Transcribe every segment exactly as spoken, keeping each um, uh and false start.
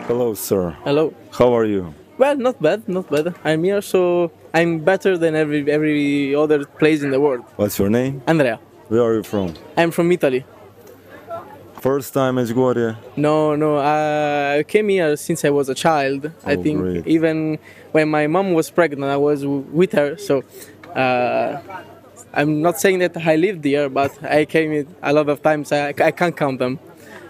Hello, sir. Hello. How are you? Well, not bad, not bad. I'm here, so I'm better than every every other place in the world. What's your name? Andrea. Where are you from? I'm from Italy. First time Medjugorje? No, no. I came here since I was a child. I Oh, think great. even when my mom was pregnant, I was w- with her. So uh, I'm not saying that I lived here, but I came here a lot of times. I, I can't count them.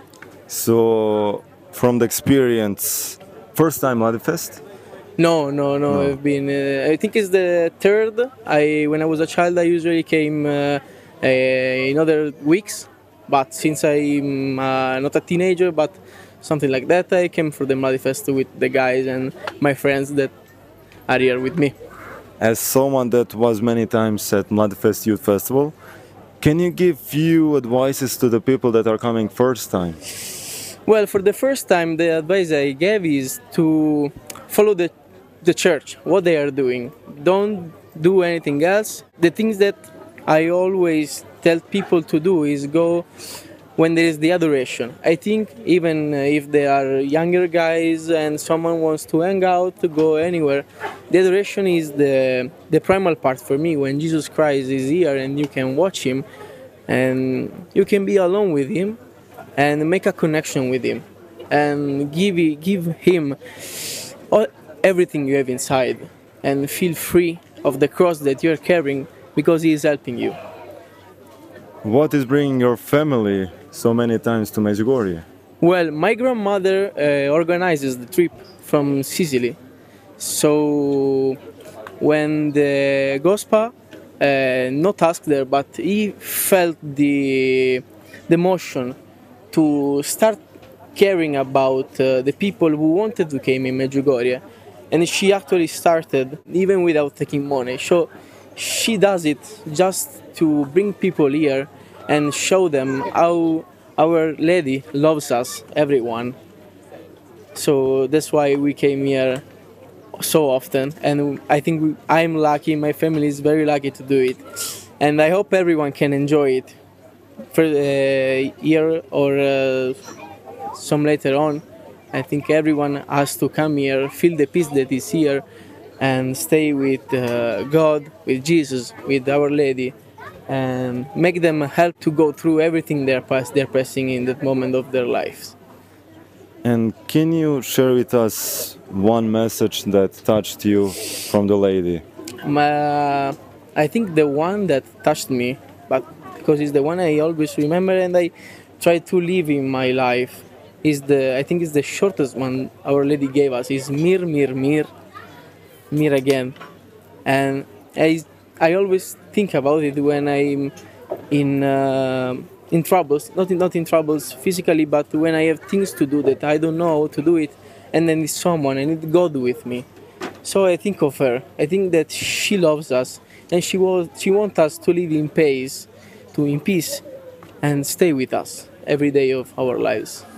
So, from the experience, first time Ladifest? No, no, no. No. I've been. Uh, I think it's the third. I when I was a child, I usually came uh, uh, in other weeks, but since I'm uh, not a teenager, but something like that, I came for the Muddy Fest with the guys and my friends that are here with me. As someone that was many times at Mladifest Youth Festival, can you give few advices to the people that are coming first time? Well, for the first time, the advice I gave is to follow the the church, what they are doing. Don't do anything else. The things that I always tell people to do is go when there is the adoration. I think even if they are younger guys and someone wants to hang out, to go anywhere, the adoration is the the primal part for me. When Jesus Christ is here and you can watch him and you can be alone with him and make a connection with him and give give him all, everything you have inside and feel free of the cross that you're carrying because he is helping you. What is bringing your family so many times to Medjugorje? Well, my grandmother uh, organizes the trip from Sicily. So when the Gospa uh, not asked her, but he felt the the motion to start caring about uh, the people who wanted to come in Medjugorje, and she actually started even without taking money. So she does it just to bring people here and show them how Our Lady loves us, everyone. So that's why we came here so often, and I think we, I'm lucky, my family is very lucky to do it, and I hope everyone can enjoy it for a year or uh, some later on. I think everyone has to come here, feel the peace that is here, and stay with uh, God, with Jesus, with Our Lady, and make them help to go through everything they're, pass, they're passing in that moment of their lives. And can you share with us one message that touched you from the lady? My, I think the one that touched me, but because it's the one I always remember and I try to live in my life, is the I think it's the shortest one Our Lady gave us. Is mir, mir, mir, mir again, and I I always think about it when I'm in uh, in troubles, not in, not in troubles physically, but when I have things to do that I don't know how to do it, and then it's someone, I need God with me. So I think of her. I think that she loves us, and she was she wants us to live in peace, to in peace, and stay with us every day of our lives.